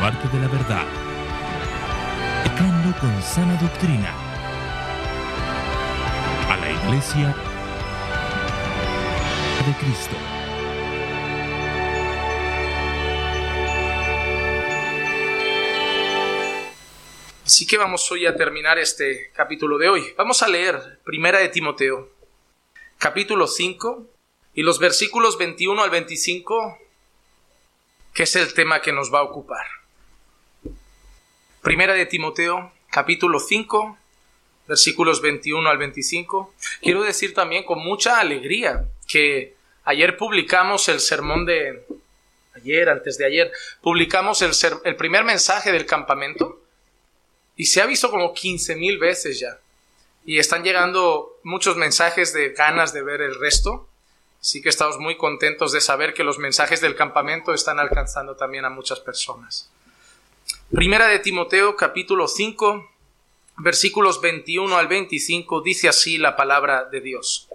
parte de la verdad, educando con sana doctrina a la Iglesia de Cristo. Así que vamos hoy a terminar este capítulo de hoy. Vamos a leer Primera de Timoteo, capítulo 5, y los versículos 21 al 25, que es el tema que nos va a ocupar. Primera de Timoteo, capítulo 5, versículos 21 al 25. Quiero decir también con mucha alegría que ayer publicamos el sermón de... antes de ayer, publicamos el primer mensaje del campamento. Y se ha visto como 15,000 veces ya. Y están llegando muchos mensajes de ganas de ver el resto. Así que estamos muy contentos de saber que los mensajes del campamento están alcanzando también a muchas personas. Primera de Timoteo, capítulo 5, versículos 21 al 25, dice así la palabra de Dios.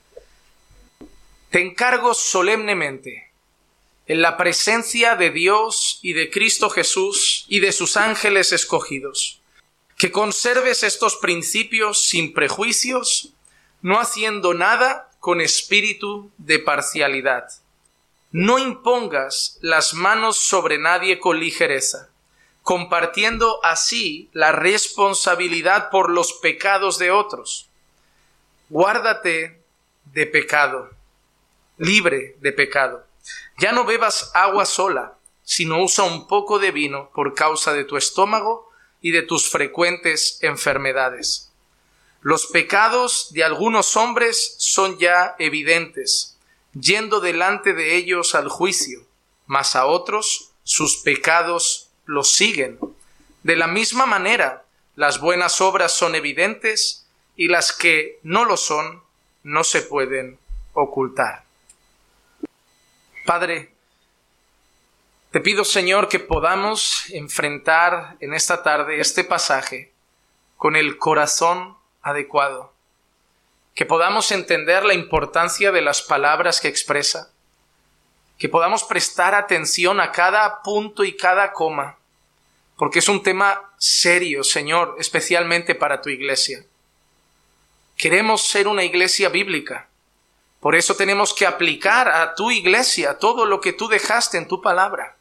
Te encargo solemnemente, en la presencia de Dios y de Cristo Jesús y de sus ángeles escogidos, que conserves estos principios sin prejuicios, no haciendo nada con espíritu de parcialidad. No impongas las manos sobre nadie con ligereza, compartiendo así la responsabilidad por los pecados de otros. Guárdate de pecado, libre de pecado. Ya no bebas agua sola, sino usa un poco de vino por causa de tu estómago y de tus frecuentes enfermedades. Los pecados de algunos hombres son ya evidentes, yendo delante de ellos al juicio, mas a otros sus pecados los siguen. De la misma manera, las buenas obras son evidentes y las que no lo son no se pueden ocultar. Padre, te pido, Señor, que podamos enfrentar en esta tarde este pasaje con el corazón adecuado, que podamos entender la importancia de las palabras que expresa, que podamos prestar atención a cada punto y cada coma, porque es un tema serio, Señor, especialmente para tu iglesia. Queremos ser una iglesia bíblica, por eso tenemos que aplicar a tu iglesia todo lo que tú dejaste en tu palabra.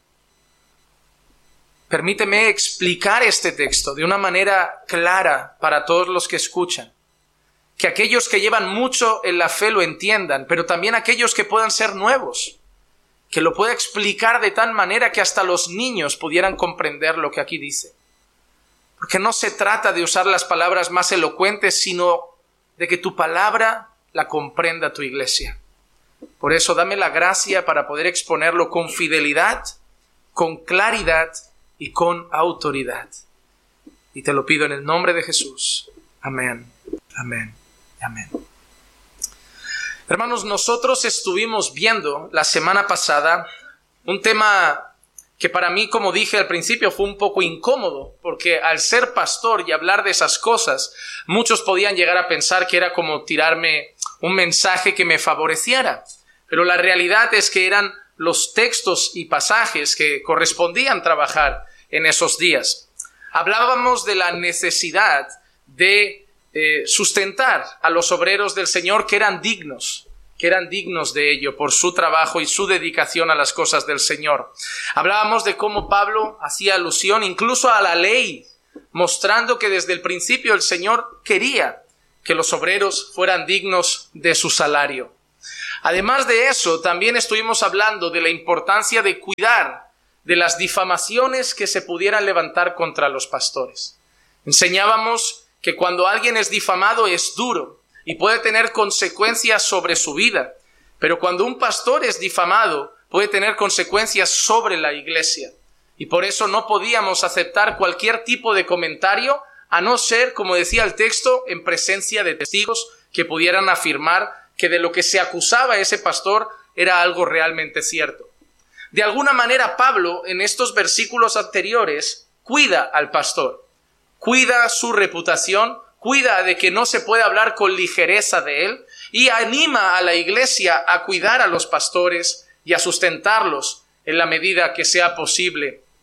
Permíteme explicar este texto de una manera clara para todos los que escuchan. Que aquellos que llevan mucho en la fe lo entiendan, pero también aquellos que puedan ser nuevos. Que lo pueda explicar de tal manera que hasta los niños pudieran comprender lo que aquí dice. Porque no se trata de usar las palabras más elocuentes, sino de que tu palabra la comprenda tu iglesia. Por eso dame la gracia para poder exponerlo con fidelidad, con claridad y con autoridad. Y te lo pido en el nombre de Jesús. Amén, amén, amén. Hermanos, nosotros estuvimos viendo la semana pasada un tema que para mí, como dije al principio, fue un poco incómodo, porque al ser pastor y hablar de esas cosas, muchos podían llegar a pensar que era como tirarme un mensaje que me favoreciera. Pero la realidad es que eran los textos y pasajes que correspondían trabajar en esos días. Hablábamos de la necesidad de sustentar a los obreros del Señor que eran dignos de ello por su trabajo y su dedicación a las cosas del Señor. Hablábamos de cómo Pablo hacía alusión incluso a la ley, mostrando que desde el principio el Señor quería que los obreros fueran dignos de su salario. Además de eso, también estuvimos hablando de la importancia de cuidar de las difamaciones que se pudieran levantar contra los pastores. Enseñábamos que cuando alguien es difamado es duro y puede tener consecuencias sobre su vida, pero cuando un pastor es difamado puede tener consecuencias sobre la iglesia. Y por eso no podíamos aceptar cualquier tipo de comentario, a no ser, como decía el texto, en presencia de testigos que pudieran afirmar que de lo que se acusaba a ese pastor era algo realmente cierto. De alguna manera, Pablo, en estos versículos anteriores, cuida al pastor, cuida su reputación, cuida de que no se puede hablar con ligereza de él y anima a la iglesia a cuidar a los pastores y a sustentarlos en la medida que sea posible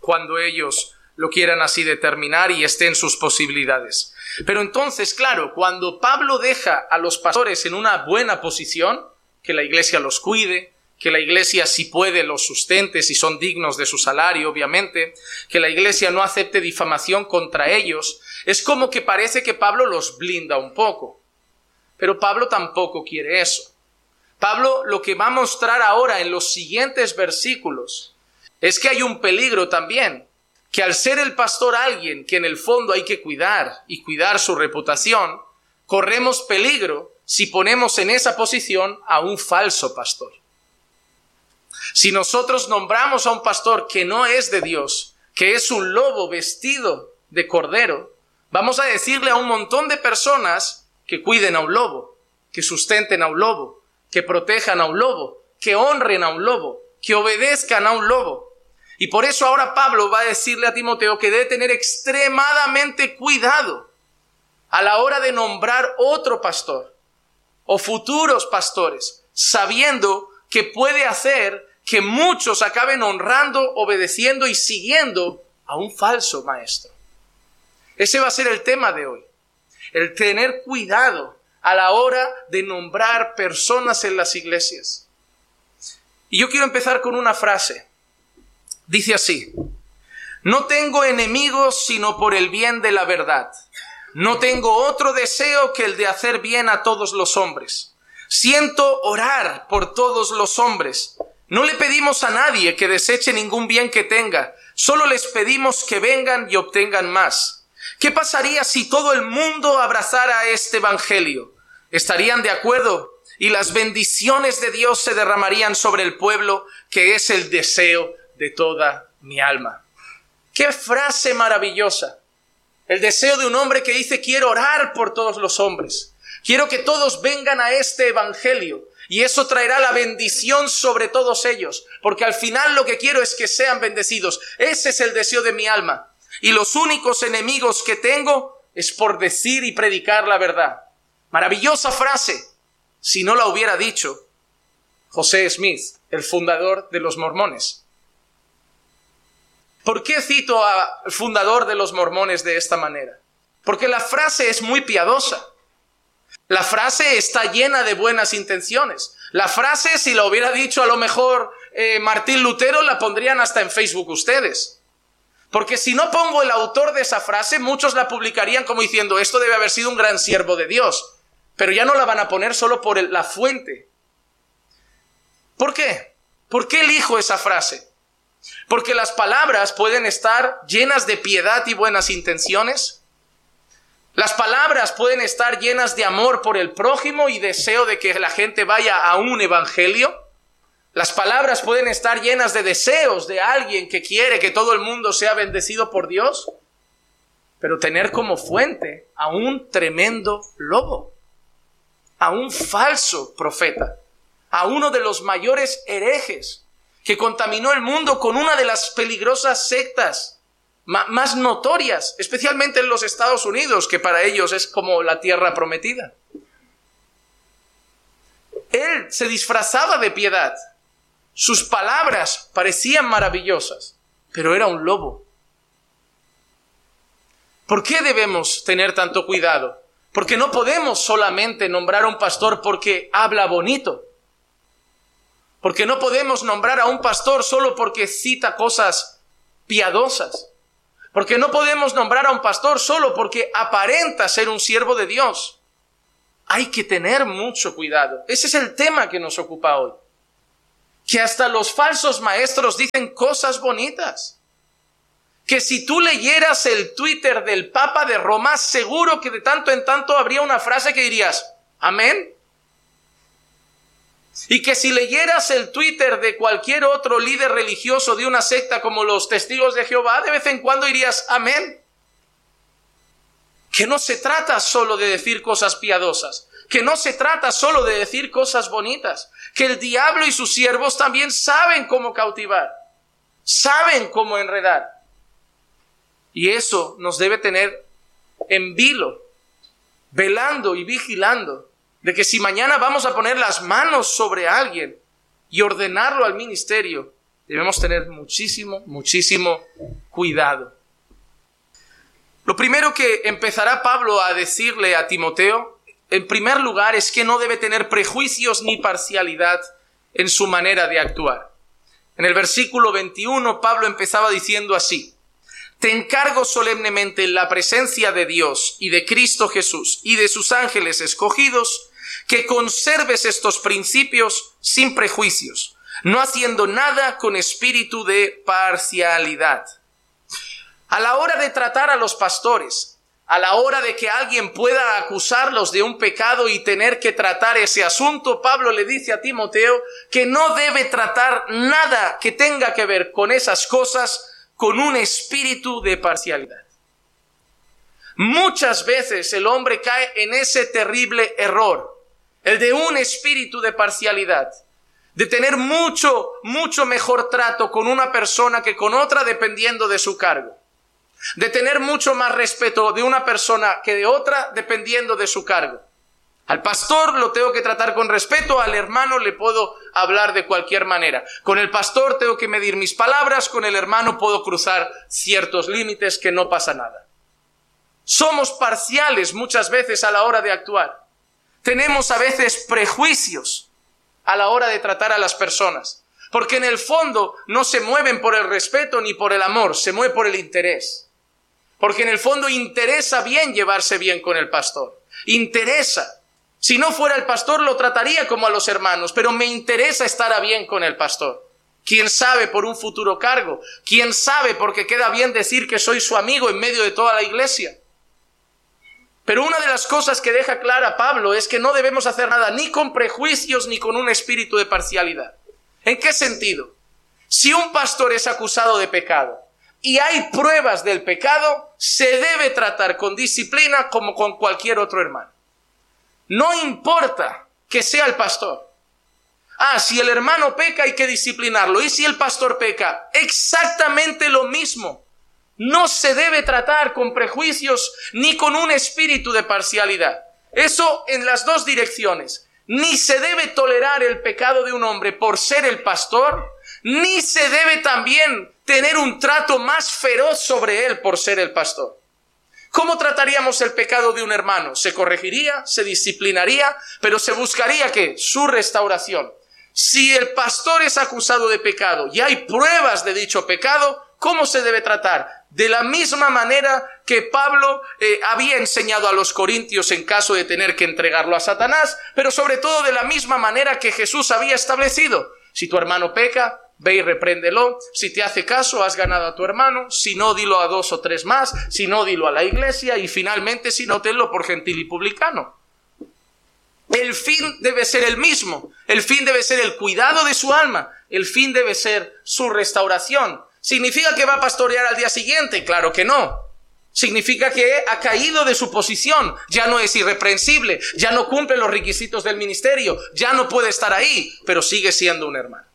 cuando ellos lo quieran así determinar y esté en sus posibilidades. Pero entonces, claro, cuando Pablo deja a los pastores en una buena posición, que la iglesia los cuide, que la iglesia, si puede, los sustente, si son dignos de su salario, obviamente, que la iglesia no acepte difamación contra ellos, es como que parece que Pablo los blinda un poco. Pero Pablo tampoco quiere eso. Pablo lo que va a mostrar ahora en los siguientes versículos es que hay un peligro también, que al ser el pastor alguien que en el fondo hay que cuidar y cuidar su reputación, corremos peligro si ponemos en esa posición a un falso pastor. Si nosotros nombramos a un pastor que no es de Dios, que es un lobo vestido de cordero, vamos a decirle a un montón de personas que cuiden a un lobo, que sustenten a un lobo, que protejan a un lobo, que honren a un lobo, que obedezcan a un lobo. Y por eso ahora Pablo va a decirle a Timoteo que debe tener extremadamente cuidado a la hora de nombrar otro pastor o futuros pastores, sabiendo que puede hacer que muchos acaben honrando, obedeciendo y siguiendo a un falso maestro. Ese va a ser el tema de hoy, el tener cuidado a la hora de nombrar personas en las iglesias. Y yo quiero empezar con una frase. Dice así: no tengo enemigos sino por el bien de la verdad. No tengo otro deseo que el de hacer bien a todos los hombres. Siento orar por todos los hombres. No le pedimos a nadie que deseche ningún bien que tenga. Solo les pedimos que vengan y obtengan más. ¿Qué pasaría si todo el mundo abrazara este evangelio? ¿Estarían de acuerdo? Y las bendiciones de Dios se derramarían sobre el pueblo, que es el deseo de toda mi alma. ¡Qué frase maravillosa! El deseo de un hombre que dice: quiero orar por todos los hombres. Quiero que todos vengan a este evangelio. Y eso traerá la bendición sobre todos ellos. Porque al final lo que quiero es que sean bendecidos. Ese es el deseo de mi alma. Y los únicos enemigos que tengo es por decir y predicar la verdad. Maravillosa frase. Si no la hubiera dicho José Smith, el fundador de los mormones. ¿Por qué cito al fundador de los mormones de esta manera? Porque la frase es muy piadosa. La frase está llena de buenas intenciones. La frase, si la hubiera dicho a lo mejor Martín Lutero, la pondrían hasta en Facebook ustedes. Porque si no pongo el autor de esa frase, muchos la publicarían como diciendo: esto debe haber sido un gran siervo de Dios. Pero ya no la van a poner solo por la fuente. ¿Por qué? ¿Por qué elijo esa frase? Porque las palabras pueden estar llenas de piedad y buenas intenciones. Las palabras pueden estar llenas de amor por el prójimo y deseo de que la gente vaya a un evangelio. Las palabras pueden estar llenas de deseos de alguien que quiere que todo el mundo sea bendecido por Dios. Pero tener como fuente a un tremendo lobo, a un falso profeta, a uno de los mayores herejes que contaminó el mundo con una de las peligrosas sectas más notorias, especialmente en los Estados Unidos, que para ellos es como la tierra prometida. Él se disfrazaba de piedad. Sus palabras parecían maravillosas, pero era un lobo. ¿Por qué debemos tener tanto cuidado? Porque no podemos solamente nombrar a un pastor porque habla bonito. Porque no podemos nombrar a un pastor solo porque cita cosas piadosas. Porque no podemos nombrar a un pastor solo porque aparenta ser un siervo de Dios. Hay que tener mucho cuidado. Ese es el tema que nos ocupa hoy. Que hasta los falsos maestros dicen cosas bonitas. Que si tú leyeras el Twitter del Papa de Roma, seguro que de tanto en tanto habría una frase que dirías: amén. Y que si leyeras el Twitter de cualquier otro líder religioso de una secta como los Testigos de Jehová, de vez en cuando dirías amén. Que no se trata solo de decir cosas piadosas, que no se trata solo de decir cosas bonitas, que el diablo y sus siervos también saben cómo cautivar, saben cómo enredar. Y eso nos debe tener en vilo, velando y vigilando, de que si mañana vamos a poner las manos sobre alguien y ordenarlo al ministerio, Debemos tener muchísimo cuidado. Lo primero que empezará Pablo a decirle a Timoteo, en primer lugar, es que no debe tener prejuicios ni parcialidad en su manera de actuar. En el versículo 21, Pablo empezaba diciendo así: te encargo solemnemente en la presencia de Dios y de Cristo Jesús y de sus ángeles escogidos, que conserves estos principios sin prejuicios, no haciendo nada con espíritu de parcialidad. A la hora de tratar a los pastores, a la hora de que alguien pueda acusarlos de un pecado y tener que tratar ese asunto, Pablo le dice a Timoteo que no debe tratar nada que tenga que ver con esas cosas con un espíritu de parcialidad. Muchas veces el hombre cae en ese terrible error, el de un espíritu de parcialidad, de tener mucho mejor trato con una persona que con otra dependiendo de su cargo, de tener mucho más respeto de una persona que de otra dependiendo de su cargo. Al pastor lo tengo que tratar con respeto, al hermano le puedo hablar de cualquier manera. Con el pastor tengo que medir mis palabras, con el hermano puedo cruzar ciertos límites que no pasa nada. Somos parciales muchas veces a la hora de actuar. Tenemos a veces prejuicios a la hora de tratar a las personas, porque en el fondo no se mueven por el respeto ni por el amor, se mueve por el interés. Porque en el fondo interesa bien llevarse bien con el pastor. Interesa. Si no fuera el pastor lo trataría como a los hermanos, pero me interesa estar a bien con el pastor. ¿Quién sabe por un futuro cargo? ¿Quién sabe porque queda bien decir que soy su amigo en medio de toda la iglesia? Pero una de las cosas que deja clara Pablo es que no debemos hacer nada ni con prejuicios ni con un espíritu de parcialidad. ¿En qué sentido? Si un pastor es acusado de pecado y hay pruebas del pecado, se debe tratar con disciplina como con cualquier otro hermano. No importa que sea el pastor. Si el hermano peca hay que disciplinarlo. Y si el pastor peca, exactamente lo mismo. No se debe tratar con prejuicios ni con un espíritu de parcialidad. Eso en las dos direcciones. Ni se debe tolerar el pecado de un hombre por ser el pastor, ni se debe también tener un trato más feroz sobre él por ser el pastor. ¿Cómo trataríamos el pecado de un hermano? Se corregiría, se disciplinaría, pero se buscaría ¿qué? Su restauración. Si el pastor es acusado de pecado y hay pruebas de dicho pecado, ¿cómo se debe tratar? De la misma manera que Pablo había enseñado a los corintios en caso de tener que entregarlo a Satanás, pero sobre todo de la misma manera que Jesús había establecido. Si tu hermano peca, ve y repréndelo. Si te hace caso, has ganado a tu hermano. Si no, dilo a 2 o 3 más. Si no, dilo a la iglesia. Y finalmente, si no, tenlo por gentil y publicano. El fin debe ser el mismo. El fin debe ser el cuidado de su alma. El fin debe ser su restauración. ¿Significa que va a pastorear al día siguiente? Claro que no. Significa que ha caído de su posición. Ya no es irreprensible. Ya no cumple los requisitos del ministerio. Ya no puede estar ahí. Pero sigue siendo un hermano.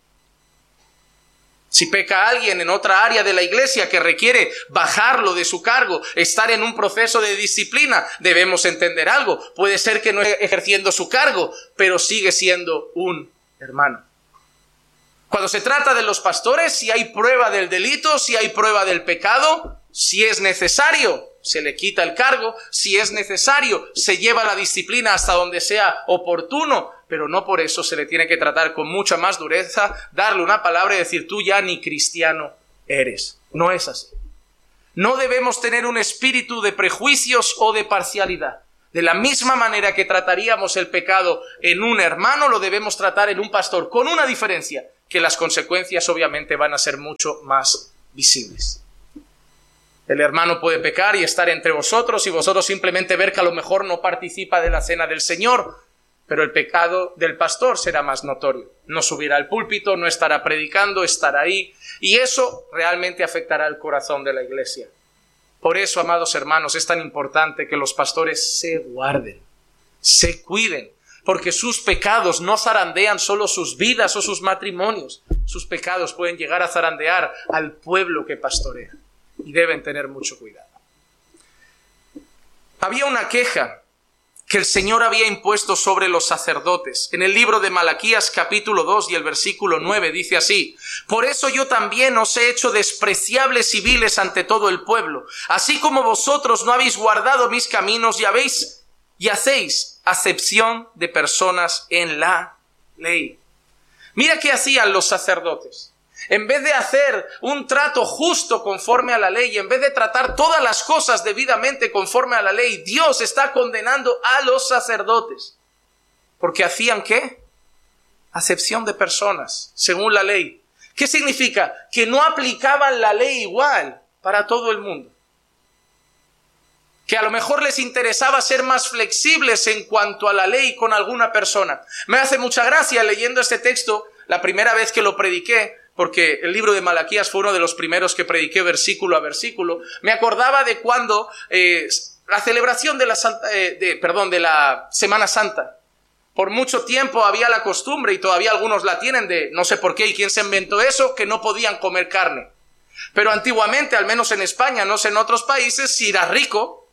Si peca alguien en otra área de la iglesia que requiere bajarlo de su cargo, estar en un proceso de disciplina, debemos entender algo. Puede ser que no esté ejerciendo su cargo, pero sigue siendo un hermano. Cuando se trata de los pastores, si hay prueba del delito, si hay prueba del pecado, si es necesario, se le quita el cargo. Si es necesario, se lleva la disciplina hasta donde sea oportuno. Pero no por eso se le tiene que tratar con mucha más dureza, darle una palabra y decir, tú ya ni cristiano eres. No es así. No debemos tener un espíritu de prejuicios o de parcialidad. De la misma manera que trataríamos el pecado en un hermano, lo debemos tratar en un pastor, con una diferencia, que las consecuencias obviamente van a ser mucho más visibles. El hermano puede pecar y estar entre vosotros y vosotros simplemente ver que a lo mejor no participa de la cena del Señor, pero el pecado del pastor será más notorio. No subirá al púlpito, no estará predicando, estará ahí. Y eso realmente afectará el corazón de la iglesia. Por eso, amados hermanos, es tan importante que los pastores se guarden, se cuiden, porque sus pecados no zarandean solo sus vidas o sus matrimonios. Sus pecados pueden llegar a zarandear al pueblo que pastorea. Y deben tener mucho cuidado. Había una queja que el Señor había impuesto sobre los sacerdotes. En el libro de Malaquías capítulo 2 y el versículo 9 dice así: por eso yo también os he hecho despreciables y viles ante todo el pueblo, así como vosotros no habéis guardado mis caminos y hacéis acepción de personas en la ley. Mira qué hacían los sacerdotes. En vez de hacer un trato justo conforme a la ley, en vez de tratar todas las cosas debidamente conforme a la ley, Dios está condenando a los sacerdotes. Porque hacían ¿qué? Acepción de personas, según la ley. ¿Qué significa? Que no aplicaban la ley igual para todo el mundo. Que a lo mejor les interesaba ser más flexibles en cuanto a la ley con alguna persona. Me hace mucha gracia leyendo este texto, la primera vez que lo prediqué, porque el libro de Malaquías fue uno de los primeros que prediqué versículo a versículo. Me acordaba de cuando la celebración de la Semana Santa. Por mucho tiempo había la costumbre, y todavía algunos la tienen, de no sé por qué y quién se inventó eso, que no podían comer carne. Pero antiguamente, al menos en España, no sé en otros países, si eras rico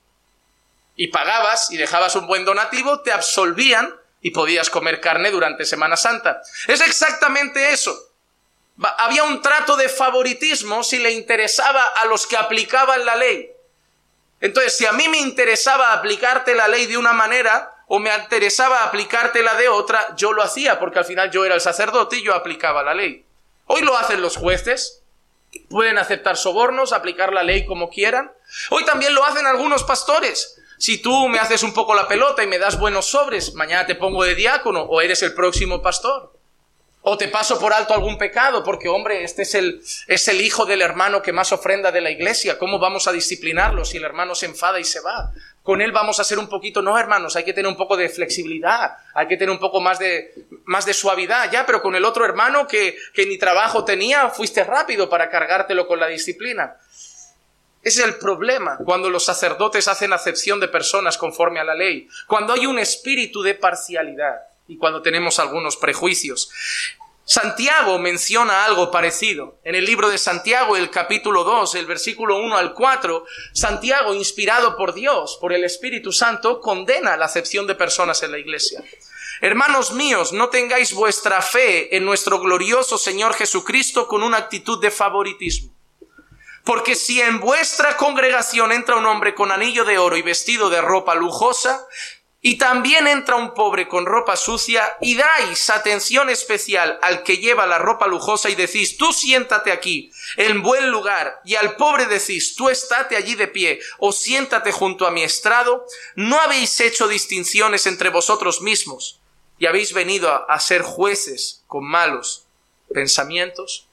y pagabas y dejabas un buen donativo, te absolvían y podías comer carne durante Semana Santa. Es exactamente eso. Había un trato de favoritismo si le interesaba a los que aplicaban la ley. Entonces, si a mí me interesaba aplicarte la ley de una manera o me interesaba aplicártela de otra, yo lo hacía, porque al final yo era el sacerdote y yo aplicaba la ley. Hoy lo hacen los jueces, pueden aceptar sobornos, aplicar la ley como quieran. Hoy también lo hacen algunos pastores. Si tú me haces un poco la pelota y me das buenos sobres, mañana te pongo de diácono o eres el próximo pastor. O te paso por alto algún pecado, porque hombre, este es el hijo del hermano que más ofrenda de la iglesia. ¿Cómo vamos a disciplinarlo si el hermano se enfada y se va? Con él vamos a ser un poquito, no hermanos, hay que tener un poco de flexibilidad, hay que tener un poco más de suavidad, ya, pero con el otro hermano que ni trabajo tenía, fuiste rápido para cargártelo con la disciplina. Ese es el problema cuando los sacerdotes hacen acepción de personas conforme a la ley, cuando hay un espíritu de parcialidad y cuando tenemos algunos prejuicios. Santiago menciona algo parecido. En el libro de Santiago, el capítulo 2, el versículo 1 al 4, Santiago, inspirado por Dios, por el Espíritu Santo, condena la acepción de personas en la iglesia. Hermanos míos, no tengáis vuestra fe en nuestro glorioso Señor Jesucristo con una actitud de favoritismo. Porque si en vuestra congregación entra un hombre con anillo de oro y vestido de ropa lujosa, y también entra un pobre con ropa sucia, y dais atención especial al que lleva la ropa lujosa y decís, tú siéntate aquí, en buen lugar, y al pobre decís, tú estate allí de pie, o siéntate junto a mi estrado, ¿no habéis hecho distinciones entre vosotros mismos, y habéis venido a ser jueces con malos pensamientos?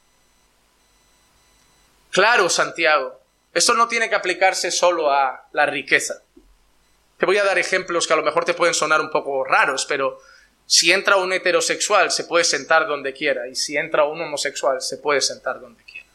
Claro, Santiago, esto no tiene que aplicarse solo a la riqueza. Te voy a dar ejemplos que a lo mejor te pueden sonar un poco raros, pero si entra un heterosexual se puede sentar donde quiera, y si entra un homosexual se puede sentar donde quiera.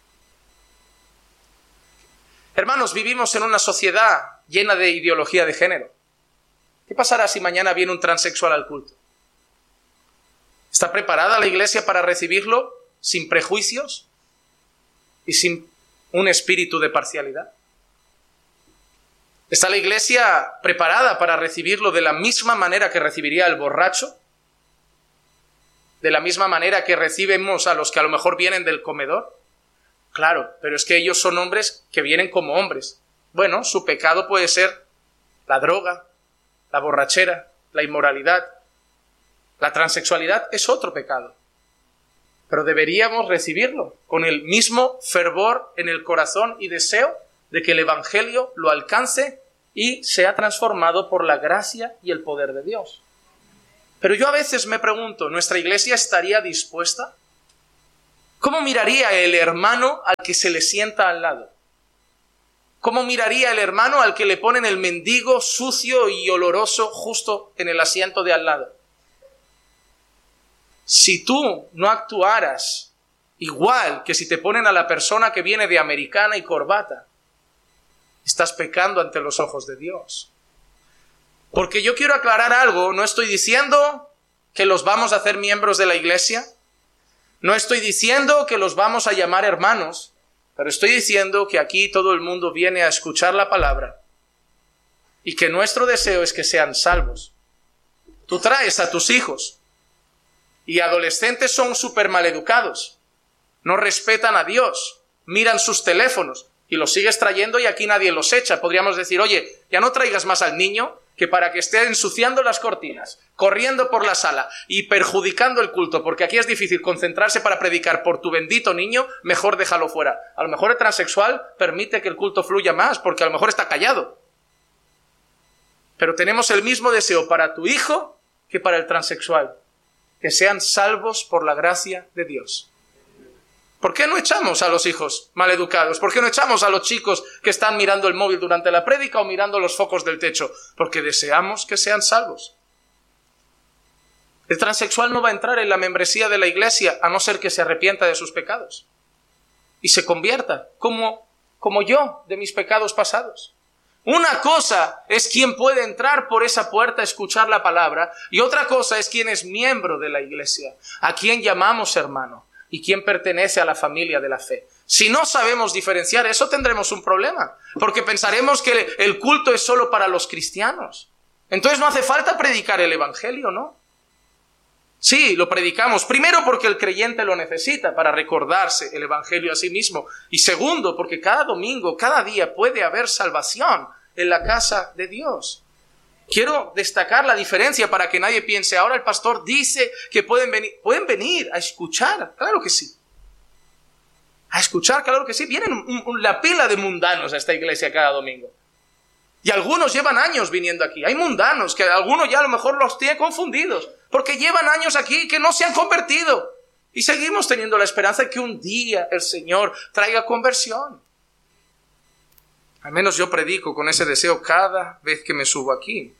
Hermanos, vivimos en una sociedad llena de ideología de género. ¿Qué pasará si mañana viene un transexual al culto? ¿Está preparada la iglesia para recibirlo sin prejuicios y sin un espíritu de parcialidad? ¿Está la iglesia preparada para recibirlo de la misma manera que recibiría el borracho? ¿De la misma manera que recibimos a los que a lo mejor vienen del comedor? Claro, pero es que ellos son hombres que vienen como hombres. Bueno, su pecado puede ser la droga, la borrachera, la inmoralidad. La transexualidad es otro pecado. Pero deberíamos recibirlo con el mismo fervor en el corazón y deseo de que el Evangelio lo alcance y sea transformado por la gracia y el poder de Dios. Pero yo a veces me pregunto, ¿nuestra iglesia estaría dispuesta? ¿Cómo miraría el hermano al que se le sienta al lado? ¿Cómo miraría el hermano al que le ponen el mendigo sucio y oloroso justo en el asiento de al lado? Si tú no actuaras igual que si te ponen a la persona que viene de americana y corbata, estás pecando ante los ojos de Dios. Porque yo quiero aclarar algo, no estoy diciendo que los vamos a hacer miembros de la iglesia, no estoy diciendo que los vamos a llamar hermanos, pero estoy diciendo que aquí todo el mundo viene a escuchar la palabra y que nuestro deseo es que sean salvos Tú traes a tus hijos y adolescentes son súper maleducados. No respetan a Dios, miran sus teléfonos y los sigues trayendo y aquí nadie los echa. Podríamos decir, oye, ya no traigas más al niño que para que esté ensuciando las cortinas, corriendo por la sala y perjudicando el culto, porque aquí es difícil concentrarse para predicar por tu bendito niño, mejor déjalo fuera. A lo mejor el transexual permite que el culto fluya más, porque a lo mejor está callado. Pero tenemos el mismo deseo para tu hijo que para el transexual, que sean salvos por la gracia de Dios. ¿Por qué no echamos a los hijos maleducados? ¿Por qué no echamos a los chicos que están mirando el móvil durante la prédica o mirando los focos del techo? Porque deseamos que sean salvos. El transexual no va a entrar en la membresía de la iglesia a no ser que se arrepienta de sus pecados y se convierta, como yo, de mis pecados pasados. Una cosa es quien puede entrar por esa puerta a escuchar la palabra y otra cosa es quien es miembro de la iglesia, a quien llamamos hermano y quien pertenece a la familia de la fe. Si no sabemos diferenciar eso, tendremos un problema, porque pensaremos que el culto es solo para los cristianos. Entonces no hace falta predicar el evangelio, ¿no? Sí, lo predicamos. Primero porque el creyente lo necesita para recordarse el evangelio a sí mismo. Y segundo porque cada domingo, cada día puede haber salvación en la casa de Dios. Quiero destacar la diferencia para que nadie piense, ahora el pastor dice que pueden venir a escuchar. Claro que sí. A escuchar, claro que sí. Vienen la pila de mundanos a esta iglesia cada domingo. Y algunos llevan años viniendo aquí. Hay mundanos que algunos ya a lo mejor los tiene confundidos, porque llevan años aquí que no se han convertido. Y seguimos teniendo la esperanza de que un día el Señor traiga conversión. Al menos yo predico con ese deseo cada vez que me subo aquí.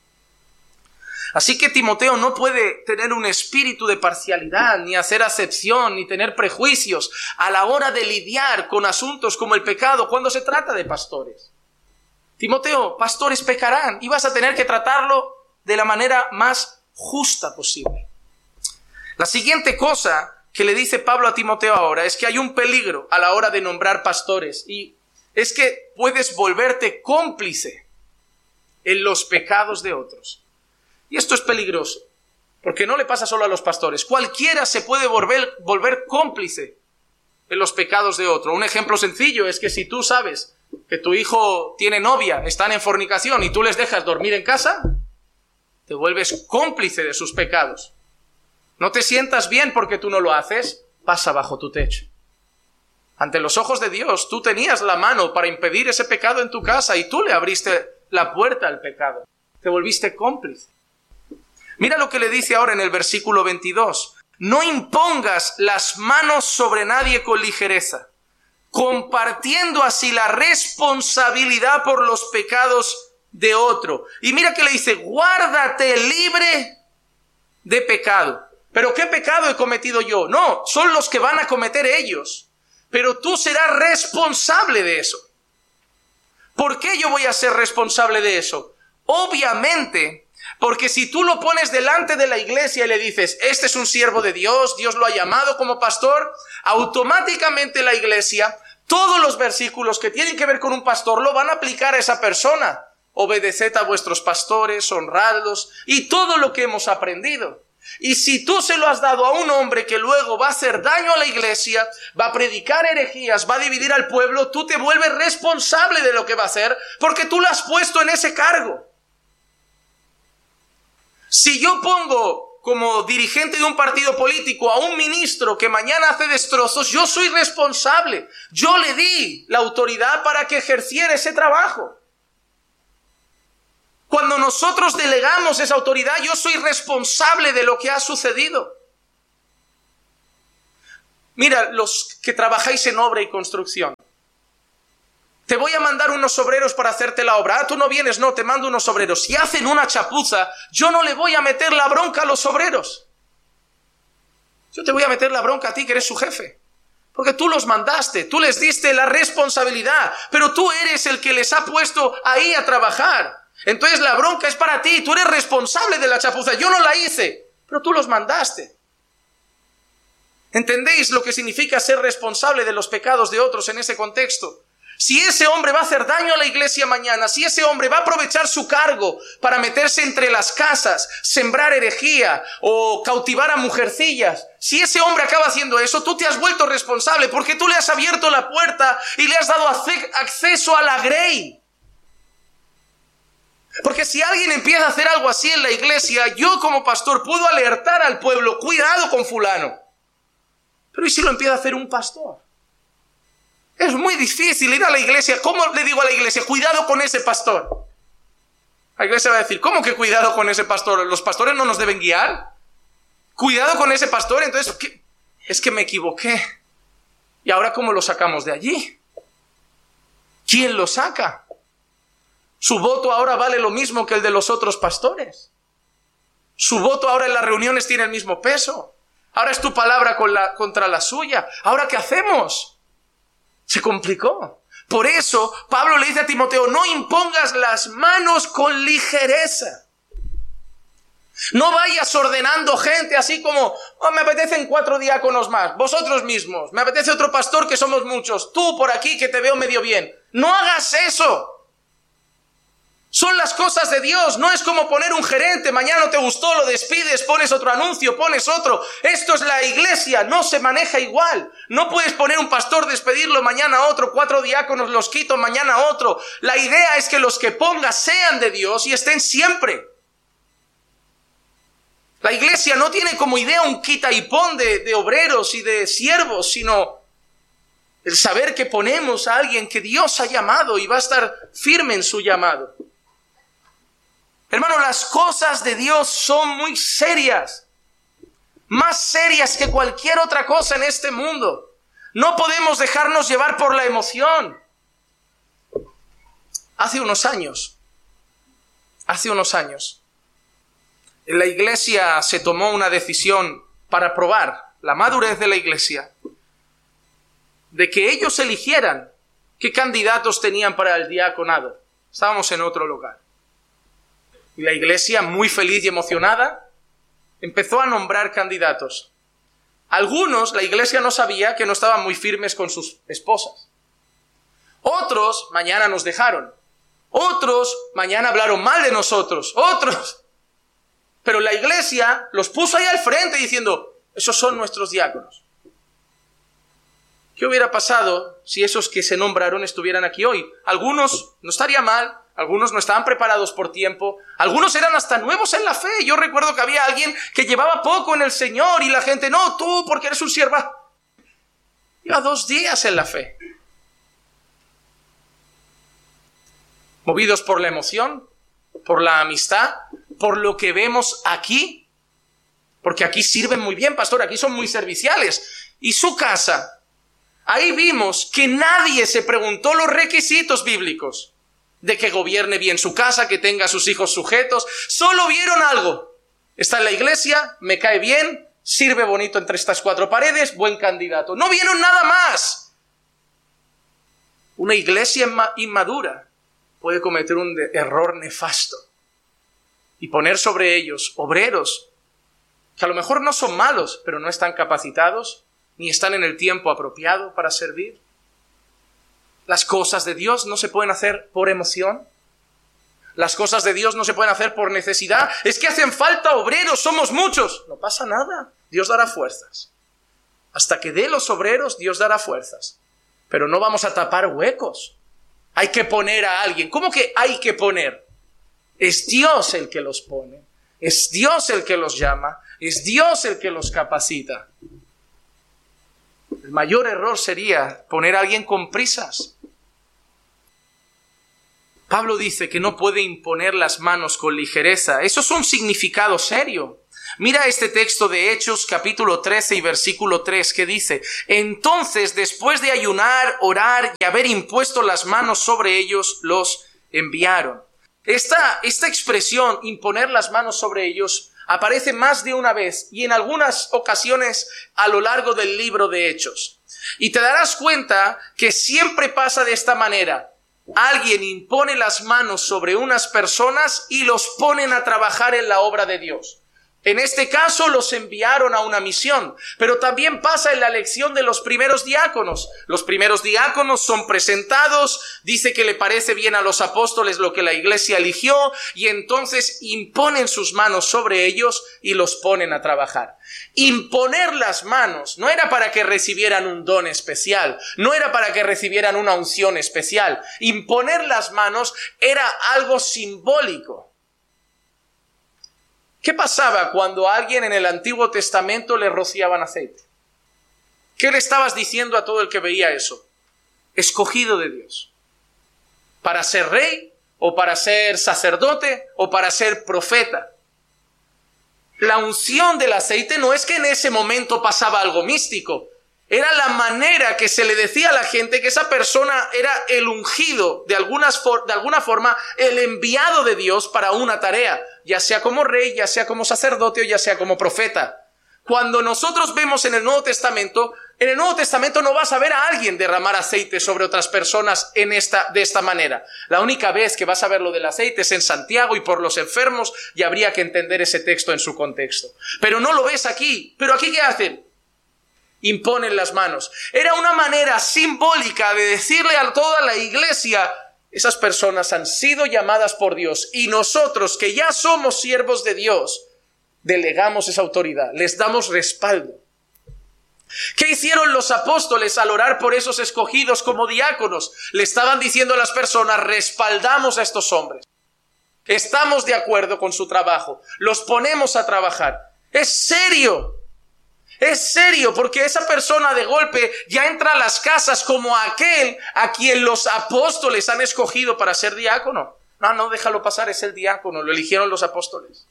Así que Timoteo no puede tener un espíritu de parcialidad, ni hacer acepción, ni tener prejuicios a la hora de lidiar con asuntos como el pecado cuando se trata de pastores. Timoteo, pastores pecarán y vas a tener que tratarlo de la manera más justa posible. La siguiente cosa que le dice Pablo a Timoteo ahora es que hay un peligro a la hora de nombrar pastores y es que puedes volverte cómplice en los pecados de otros. Y esto es peligroso, porque no le pasa solo a los pastores. Cualquiera se puede volver cómplice en los pecados de otro. Un ejemplo sencillo es que si tú sabes que tu hijo tiene novia, están en fornicación y tú les dejas dormir en casa, te vuelves cómplice de sus pecados. No te sientas bien porque tú no lo haces, pasa bajo tu techo. Ante los ojos de Dios, tú tenías la mano para impedir ese pecado en tu casa y tú le abriste la puerta al pecado. Te volviste cómplice. Mira lo que le dice ahora en el versículo 22. No impongas las manos sobre nadie con ligereza, compartiendo así la responsabilidad por los pecados de otro. Y mira que le dice, guárdate libre de pecado. ¿Pero qué pecado he cometido yo? No, son los que van a cometer ellos. Pero tú serás responsable de eso. ¿Por qué yo voy a ser responsable de eso? Obviamente, porque si tú lo pones delante de la iglesia y le dices, este es un siervo de Dios, Dios lo ha llamado como pastor, automáticamente la iglesia, todos los versículos que tienen que ver con un pastor lo van a aplicar a esa persona. Obedeced a vuestros pastores, honradlos y todo lo que hemos aprendido. Y si tú se lo has dado a un hombre que luego va a hacer daño a la iglesia, va a predicar herejías, va a dividir al pueblo, tú te vuelves responsable de lo que va a hacer porque tú lo has puesto en ese cargo. Si yo pongo como dirigente de un partido político a un ministro que mañana hace destrozos, yo soy responsable. Yo le di la autoridad para que ejerciera ese trabajo. Cuando nosotros delegamos esa autoridad, yo soy responsable de lo que ha sucedido. Mira, los que trabajáis en obra y construcción. Te voy a mandar unos obreros para hacerte la obra. Ah, tú no vienes, no, te mando unos obreros. Si hacen una chapuza, yo no le voy a meter la bronca a los obreros. Yo te voy a meter la bronca a ti, que eres su jefe. Porque tú los mandaste, tú les diste la responsabilidad, pero tú eres el que les ha puesto ahí a trabajar. Entonces la bronca es para ti, tú eres responsable de la chapuza. Yo no la hice, pero tú los mandaste. ¿Entendéis lo que significa ser responsable de los pecados de otros en ese contexto? Si ese hombre va a hacer daño a la iglesia mañana, si ese hombre va a aprovechar su cargo para meterse entre las casas, sembrar herejía o cautivar a mujercillas, si ese hombre acaba haciendo eso, tú te has vuelto responsable porque tú le has abierto la puerta y le has dado acceso a la grey. Porque si alguien empieza a hacer algo así en la iglesia, yo como pastor puedo alertar al pueblo, cuidado con fulano. Pero ¿y si lo empieza a hacer un pastor? Es muy difícil ir a la iglesia. ¿Cómo le digo a la iglesia? Cuidado con ese pastor. La iglesia va a decir, ¿cómo que cuidado con ese pastor? ¿Los pastores no nos deben guiar? Cuidado con ese pastor. Entonces, ¿qué? Es que me equivoqué. ¿Y ahora cómo lo sacamos de allí? ¿Quién lo saca? Su voto ahora vale lo mismo que el de los otros pastores. Su voto ahora en las reuniones tiene el mismo peso. Ahora es tu palabra contra la suya. ¿Ahora qué hacemos? Se complicó. Por eso Pablo le dice a Timoteo, no impongas las manos con ligereza. No vayas ordenando gente así como, me apetecen 4 diáconos más, vosotros mismos, me apetece otro pastor que somos muchos, tú por aquí que te veo medio bien. No hagas eso. Son las cosas de Dios, no es como poner un gerente, mañana no te gustó, lo despides, pones otro anuncio, pones otro. Esto es la iglesia, no se maneja igual. No puedes poner un pastor, despedirlo, mañana otro, 4 diáconos los quito, mañana otro. La idea es que los que pongas sean de Dios y estén siempre. La iglesia no tiene como idea un quita y pon de obreros y de siervos, sino el saber que ponemos a alguien que Dios ha llamado y va a estar firme en su llamado. Hermano, las cosas de Dios son muy serias, más serias que cualquier otra cosa en este mundo. No podemos dejarnos llevar por la emoción. Hace unos años, en la iglesia se tomó una decisión para probar la madurez de la iglesia, de que ellos eligieran qué candidatos tenían para el diaconado. Estábamos en otro lugar. Y la iglesia, muy feliz y emocionada, empezó a nombrar candidatos. Algunos, la iglesia no sabía que no estaban muy firmes con sus esposas. Otros, mañana nos dejaron. Otros, mañana hablaron mal de nosotros. Otros. Pero la iglesia los puso ahí al frente diciendo, esos son nuestros diáconos. ¿Qué hubiera pasado si esos que se nombraron estuvieran aquí hoy? Algunos, no estaría mal, algunos no estaban preparados por tiempo, algunos eran hasta nuevos en la fe. Yo recuerdo que había alguien que llevaba poco en el Señor y la gente, no, tú porque eres un sierva. Lleva 2 días en la fe. Movidos por la emoción, por la amistad, por lo que vemos aquí, porque aquí sirven muy bien, pastor, aquí son muy serviciales. Y su casa, ahí vimos que nadie se preguntó los requisitos bíblicos de que gobierne bien su casa, que tenga a sus hijos sujetos. Solo vieron algo. Está en la iglesia, me cae bien, sirve bonito entre estas 4 paredes, buen candidato. No vieron nada más. Una iglesia inmadura puede cometer un error nefasto y poner sobre ellos obreros que a lo mejor no son malos, pero no están capacitados ni están en el tiempo apropiado para servir. Las cosas de Dios no se pueden hacer por emoción. Las cosas de Dios no se pueden hacer por necesidad. Es que hacen falta obreros, somos muchos. No pasa nada, Dios dará fuerzas. Hasta que dé los obreros, Dios dará fuerzas. Pero no vamos a tapar huecos. Hay que poner a alguien. ¿Cómo que hay que poner? Es Dios el que los pone. Es Dios el que los llama. Es Dios el que los capacita. El mayor error sería poner a alguien con prisas. Pablo dice que no puede imponer las manos con ligereza. Eso es un significado serio. Mira este texto de Hechos, capítulo 13 y versículo 3, que dice: entonces, después de ayunar, orar y haber impuesto las manos sobre ellos, los enviaron. Esta expresión, imponer las manos sobre ellos, aparece más de una vez y en algunas ocasiones a lo largo del libro de Hechos. Y te darás cuenta que siempre pasa de esta manera. Alguien impone las manos sobre unas personas y los ponen a trabajar en la obra de Dios. En este caso los enviaron a una misión, pero también pasa en la elección de los primeros diáconos. Los primeros diáconos son presentados, dice que le parece bien a los apóstoles lo que la iglesia eligió y entonces imponen sus manos sobre ellos y los ponen a trabajar. Imponer las manos no era para que recibieran un don especial, no era para que recibieran una unción especial. Imponer las manos era algo simbólico. ¿Qué pasaba cuando a alguien en el Antiguo Testamento le rociaban aceite? ¿Qué le estabas diciendo a todo el que veía eso? Escogido de Dios. ¿Para ser rey? ¿O para ser sacerdote? ¿O para ser profeta? La unción del aceite no es que en ese momento pasaba algo místico. Era la manera que se le decía a la gente que esa persona era el ungido, de alguna forma, el enviado de Dios para una tarea, ya sea como rey, ya sea como sacerdote o ya sea como profeta. Cuando nosotros vemos en el Nuevo Testamento no vas a ver a alguien derramar aceite sobre otras personas de esta manera. La única vez que vas a ver lo del aceite es en Santiago y por los enfermos, y habría que entender ese texto en su contexto. Pero no lo ves aquí. ¿Pero aquí qué hacen? Imponen las manos. Era una manera simbólica de decirle a toda la iglesia: esas personas han sido llamadas por Dios y nosotros, que ya somos siervos de Dios, delegamos esa autoridad, les damos respaldo. ¿Qué hicieron los apóstoles al orar por esos escogidos como diáconos? Le estaban diciendo a las personas: respaldamos a estos hombres, estamos de acuerdo con su trabajo, los ponemos a trabajar. Es serio, porque esa persona de golpe ya entra a las casas como aquel a quien los apóstoles han escogido para ser diácono. No, déjalo pasar, es el diácono, lo eligieron los apóstoles.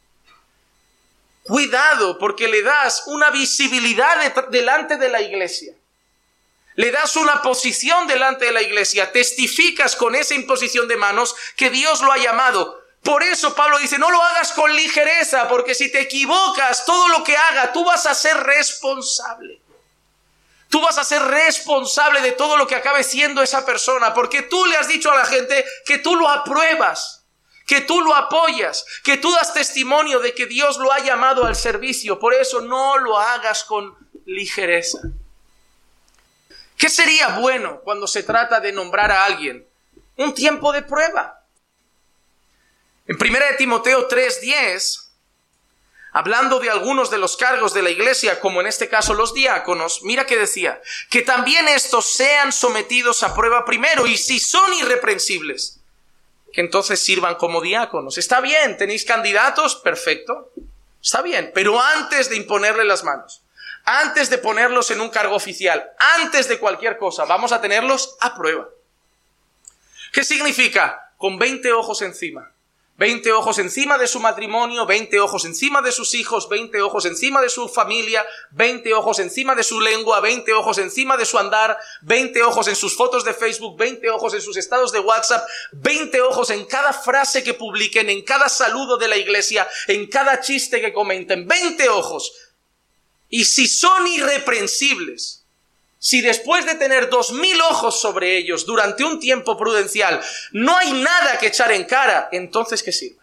Cuidado, porque le das una visibilidad delante de la iglesia. Le das una posición delante de la iglesia. Testificas con esa imposición de manos que Dios lo ha llamado. Por eso Pablo dice: no lo hagas con ligereza, porque si te equivocas, todo lo que haga, tú vas a ser responsable. Tú vas a ser responsable de todo lo que acabe siendo esa persona, porque tú le has dicho a la gente que tú lo apruebas, que tú lo apoyas, que tú das testimonio de que Dios lo ha llamado al servicio. Por eso no lo hagas con ligereza. ¿Qué sería bueno cuando se trata de nombrar a alguien? Un tiempo de prueba. En 1 Timoteo 3:10, hablando de algunos de los cargos de la iglesia, como en este caso los diáconos, mira que decía: que también estos sean sometidos a prueba primero, y si son irreprensibles, que entonces sirvan como diáconos. Está bien, ¿tenéis candidatos? Perfecto, está bien, pero antes de imponerle las manos, antes de ponerlos en un cargo oficial, antes de cualquier cosa, vamos a tenerlos a prueba. ¿Qué significa? Con 20 ojos encima. 20 ojos encima de su matrimonio, 20 ojos encima de sus hijos, 20 ojos encima de su familia, 20 ojos encima de su lengua, 20 ojos encima de su andar, 20 ojos en sus fotos de Facebook, 20 ojos en sus estados de WhatsApp, 20 ojos en cada frase que publiquen, en cada saludo de la iglesia, en cada chiste que comenten, 20 ojos. Y si son irreprensibles, si después de tener 2000 ojos sobre ellos durante un tiempo prudencial no hay nada que echar en cara, entonces ¿qué sirve?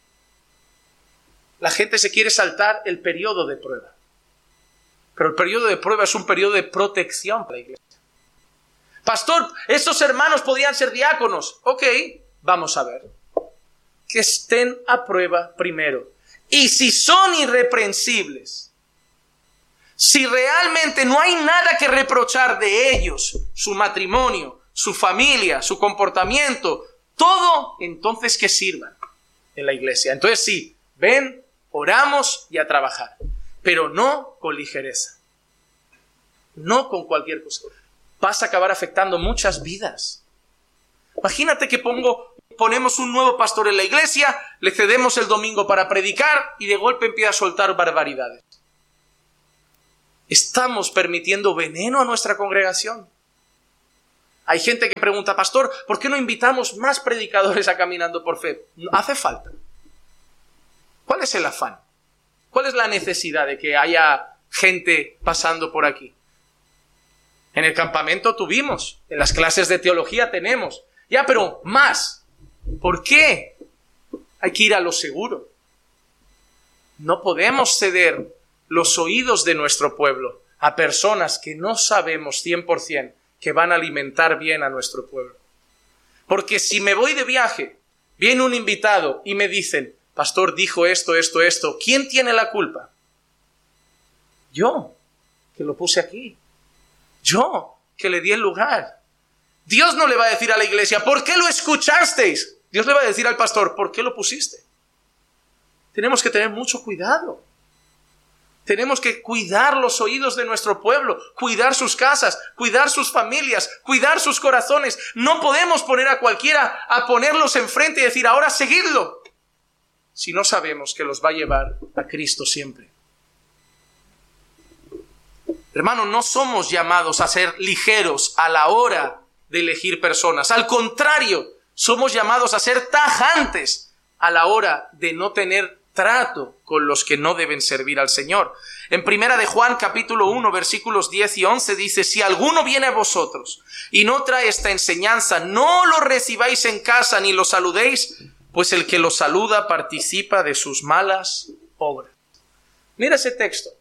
La gente se quiere saltar el periodo de prueba. Pero el periodo de prueba es un periodo de protección para la iglesia. Pastor, estos hermanos podrían ser diáconos. Ok, vamos a ver. Que estén a prueba primero. Y si son irreprensibles, si realmente no hay nada que reprochar de ellos, su matrimonio, su familia, su comportamiento, todo, entonces que sirvan en la iglesia. Entonces sí, ven, oramos y a trabajar, pero no con ligereza, no con cualquier cosa. Vas a acabar afectando muchas vidas. Imagínate que ponemos un nuevo pastor en la iglesia, le cedemos el domingo para predicar y de golpe empieza a soltar barbaridades. ¿Estamos permitiendo veneno a nuestra congregación? Hay gente que pregunta: pastor, ¿por qué no invitamos más predicadores a Caminando por Fe? Hace falta. ¿Cuál es el afán? ¿Cuál es la necesidad de que haya gente pasando por aquí? En el campamento tuvimos, en las clases de teología tenemos. Ya, pero más. ¿Por qué? Hay que ir a lo seguro. No podemos ceder los oídos de nuestro pueblo a personas que no sabemos 100% que van a alimentar bien a nuestro pueblo. Porque si me voy de viaje, viene un invitado y me dicen, pastor dijo esto, ¿quién tiene la culpa? Yo, que lo puse aquí. Yo, que le di el lugar. Dios no le va a decir a la iglesia, ¿por qué lo escuchasteis? Dios le va a decir al pastor, ¿por qué lo pusiste? Tenemos que tener mucho cuidado. Tenemos que cuidar los oídos de nuestro pueblo, cuidar sus casas, cuidar sus familias, cuidar sus corazones. No podemos poner a cualquiera a ponerlos enfrente y decir, ahora seguidlo, si no sabemos que los va a llevar a Cristo siempre. Hermano, no somos llamados a ser ligeros a la hora de elegir personas. Al contrario, somos llamados a ser tajantes a la hora de no tener trato con los que no deben servir al Señor. En Primera de Juan, capítulo 1, versículos 10 y 11, dice, si alguno viene a vosotros y no trae esta enseñanza, no lo recibáis en casa ni lo saludéis, pues el que lo saluda participa de sus malas obras. Mira ese texto.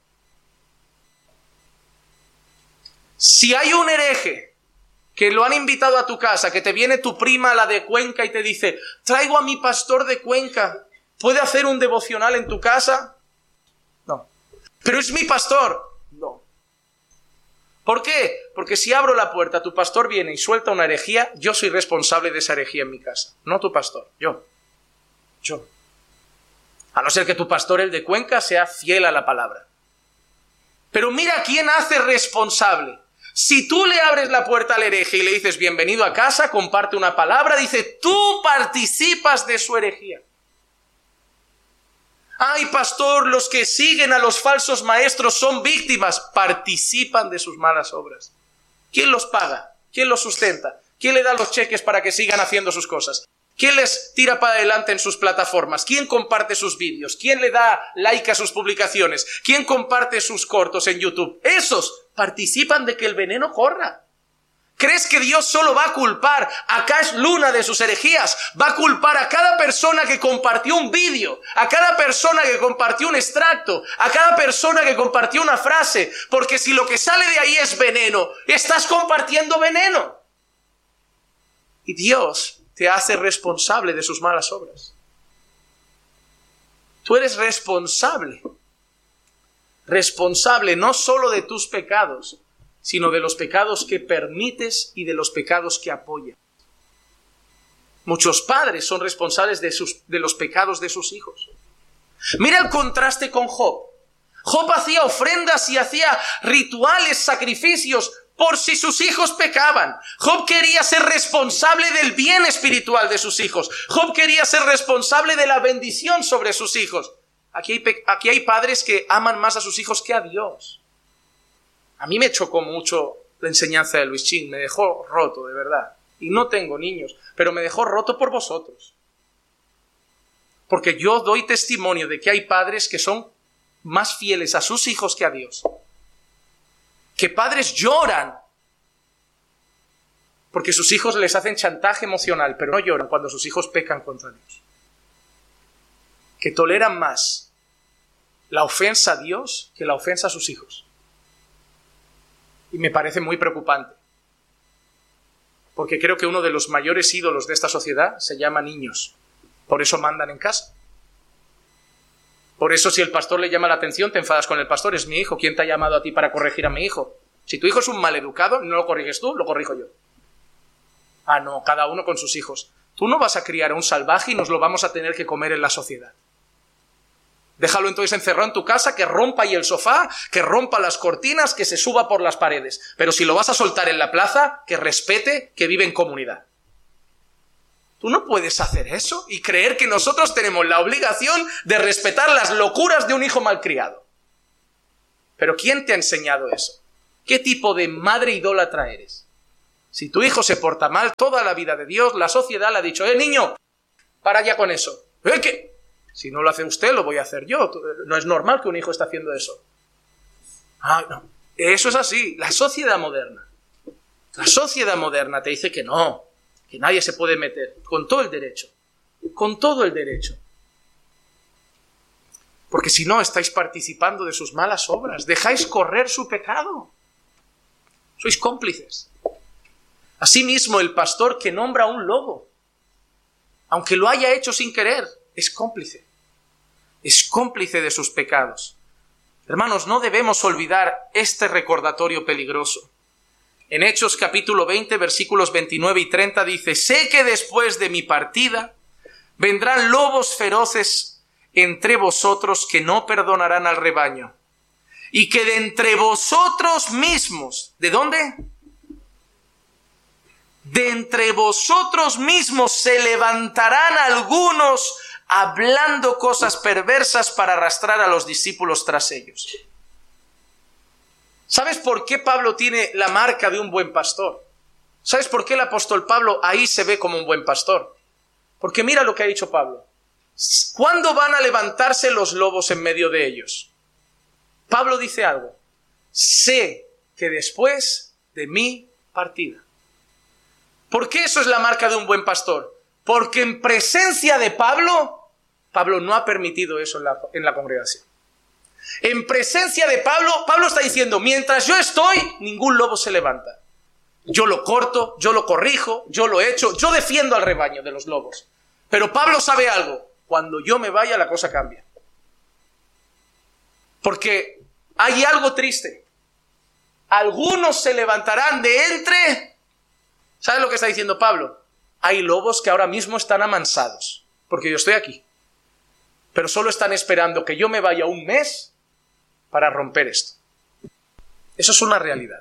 Si hay un hereje que lo han invitado a tu casa, que te viene tu prima, la de Cuenca, y te dice, traigo a mi pastor de Cuenca, ¿puede hacer un devocional en tu casa? No. Pero es mi pastor. No. ¿Por qué? Porque si abro la puerta, tu pastor viene y suelta una herejía, yo soy responsable de esa herejía en mi casa. No tu pastor, yo. A no ser que tu pastor, el de Cuenca, sea fiel a la palabra. Pero mira quién hace responsable. Si tú le abres la puerta al hereje y le dices bienvenido a casa, comparte una palabra, dice, tú participas de su herejía. Ay, pastor, los que siguen a los falsos maestros son víctimas, participan de sus malas obras. ¿Quién los paga? ¿Quién los sustenta? ¿Quién le da los cheques para que sigan haciendo sus cosas? ¿Quién les tira para adelante en sus plataformas? ¿Quién comparte sus vídeos? ¿Quién le da like a sus publicaciones? ¿Quién comparte sus cortos en YouTube? Esos participan de que el veneno corra. ¿Crees que Dios solo va a culpar a Cash Luna de sus herejías? Va a culpar a cada persona que compartió un vídeo, a cada persona que compartió un extracto, a cada persona que compartió una frase, porque si lo que sale de ahí es veneno, estás compartiendo veneno. Y Dios te hace responsable de sus malas obras. Tú eres responsable no solo de tus pecados, sino de los pecados que permites y de los pecados que apoyas. Muchos padres son responsables de los pecados de sus hijos. Mira el contraste con Job. Job hacía ofrendas y hacía rituales, sacrificios, por si sus hijos pecaban. Job quería ser responsable del bien espiritual de sus hijos. Job quería ser responsable de la bendición sobre sus hijos. Aquí hay padres que aman más a sus hijos que a Dios. A mí me chocó mucho la enseñanza de Luis Chin, me dejó roto, de verdad. Y no tengo niños, pero me dejó roto por vosotros. Porque yo doy testimonio de que hay padres que son más fieles a sus hijos que a Dios. Que padres lloran porque sus hijos les hacen chantaje emocional, pero no lloran cuando sus hijos pecan contra Dios. Que toleran más la ofensa a Dios que la ofensa a sus hijos. Y me parece muy preocupante. Porque creo que uno de los mayores ídolos de esta sociedad se llama niños. Por eso mandan en casa. Por eso si el pastor le llama la atención, te enfadas con el pastor. Es mi hijo. ¿Quién te ha llamado a ti para corregir a mi hijo? Si tu hijo es un maleducado, no lo corriges tú, lo corrijo yo. Ah, no, cada uno con sus hijos. Tú no vas a criar a un salvaje y nos lo vamos a tener que comer en la sociedad. Déjalo entonces encerrado en tu casa, que rompa ahí el sofá, que rompa las cortinas, que se suba por las paredes. Pero si lo vas a soltar en la plaza, que respete, que vive en comunidad. Tú no puedes hacer eso y creer que nosotros tenemos la obligación de respetar las locuras de un hijo malcriado. Pero ¿quién te ha enseñado eso? ¿Qué tipo de madre idólatra eres? Si tu hijo se porta mal toda la vida de Dios, la sociedad le ha dicho, niño, para ya con eso. ¿Qué? Si no lo hace usted, lo voy a hacer yo. No es normal que un hijo esté haciendo eso. Ah, no. Eso es así. La sociedad moderna te dice que no, que nadie se puede meter. Con todo el derecho. Con todo el derecho. Porque si no, estáis participando de sus malas obras. Dejáis correr su pecado. Sois cómplices. Asimismo, el pastor que nombra a un lobo, aunque lo haya hecho sin querer, es cómplice. Es cómplice de sus pecados. Hermanos, no debemos olvidar este recordatorio peligroso. En Hechos capítulo 20, versículos 29 y 30 dice: sé que después de mi partida vendrán lobos feroces entre vosotros que no perdonarán al rebaño, y que de entre vosotros mismos, ¿de dónde? De entre vosotros mismos se levantarán algunos hablando cosas perversas para arrastrar a los discípulos tras ellos. ¿Sabes por qué Pablo tiene la marca de un buen pastor? ¿Sabes por qué el apóstol Pablo ahí se ve como un buen pastor? Porque mira lo que ha dicho Pablo. ¿Cuándo van a levantarse los lobos en medio de ellos? Pablo dice algo: sé que después de mi partida. ¿Por qué eso es la marca de un buen pastor? Porque en presencia de Pablo no ha permitido eso en la congregación. En presencia de Pablo está diciendo: mientras yo estoy, ningún lobo se levanta. Yo lo corto, yo lo corrijo, yo lo echo, yo defiendo al rebaño de los lobos. Pero Pablo sabe algo: cuando yo me vaya, la cosa cambia. Porque hay algo triste. Algunos se levantarán de entre... ¿Sabes lo que está diciendo Pablo? Hay lobos que ahora mismo están amansados, porque yo estoy aquí. Pero solo están esperando que yo me vaya un mes para romper esto. Eso es una realidad.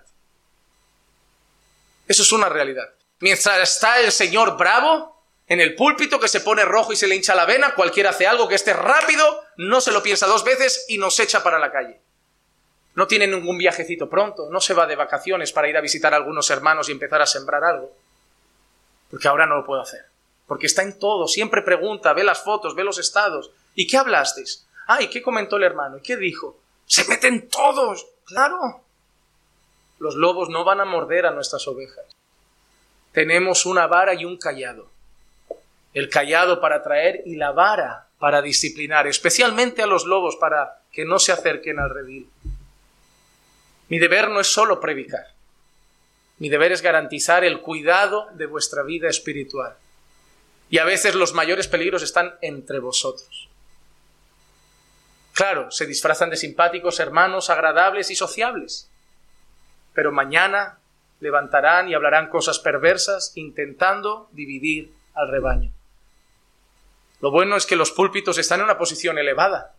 Eso es una realidad. Mientras está el señor bravo en el púlpito, que se pone rojo y se le hincha la vena, cualquiera hace algo que esté rápido, no se lo piensa dos veces y nos echa para la calle. No tiene ningún viajecito pronto, no se va de vacaciones para ir a visitar a algunos hermanos y empezar a sembrar algo. Porque ahora no lo puedo hacer. Porque está en todo, siempre pregunta, ve las fotos, ve los estados. ¿Y qué hablasteis? ¿Y qué comentó el hermano? ¿Y qué dijo? ¡Se meten todos! ¡Claro! Los lobos no van a morder a nuestras ovejas. Tenemos una vara y un cayado. El cayado para traer y la vara para disciplinar, especialmente a los lobos, para que no se acerquen al redil. Mi deber no es solo predicar. Mi deber es garantizar el cuidado de vuestra vida espiritual. Y a veces los mayores peligros están entre vosotros. Claro, se disfrazan de simpáticos hermanos, agradables y sociables. Pero mañana levantarán y hablarán cosas perversas intentando dividir al rebaño. Lo bueno es que los púlpitos están en una posición elevada.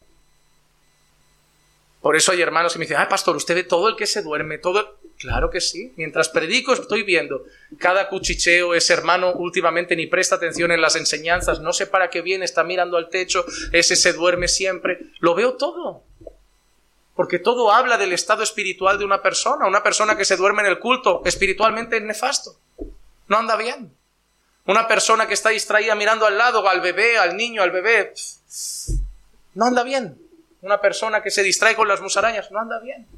Por eso hay hermanos que me dicen: pastor, ¿usted ve todo el que se duerme? Claro que sí. Mientras predico estoy viendo cada cuchicheo. Ese hermano últimamente ni presta atención en las enseñanzas, no sé para qué viene, está mirando al techo, ese se duerme siempre. Lo veo todo. Porque todo habla del estado espiritual de una persona que se duerme en el culto, espiritualmente es nefasto. No anda bien. Una persona que está distraída mirando al lado, al bebé, al niño, al bebé, no anda bien. Una persona que se distrae con las musarañas, no anda bien.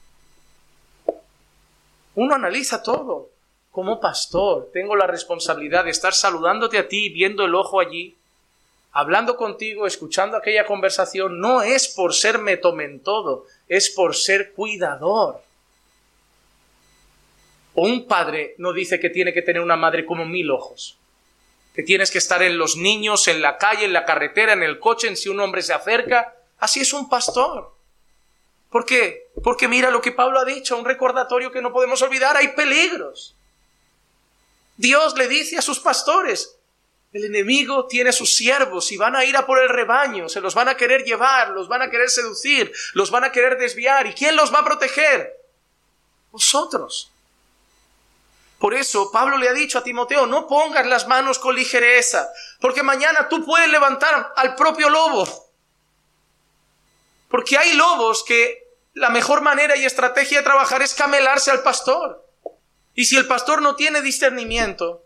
Uno analiza todo. Como pastor, tengo la responsabilidad de estar saludándote a ti, viendo el ojo allí, hablando contigo, escuchando aquella conversación. No es por ser metomentodo, es por ser cuidador. O un padre no dice que tiene que tener una madre como 1000 ojos. Que tienes que estar en los niños, en la calle, en la carretera, en el coche, en si un hombre se acerca. Así es un pastor. ¿Por qué? Porque mira lo que Pablo ha dicho, un recordatorio que no podemos olvidar: hay peligros. Dios le dice a sus pastores: el enemigo tiene sus siervos y van a ir a por el rebaño, se los van a querer llevar, los van a querer seducir, los van a querer desviar. ¿Y quién los va a proteger? Vosotros. Por eso Pablo le ha dicho a Timoteo: no pongas las manos con ligereza, porque mañana tú puedes levantar al propio lobo. Porque hay lobos que la mejor manera y estrategia de trabajar es camelarse al pastor. Y si el pastor no tiene discernimiento,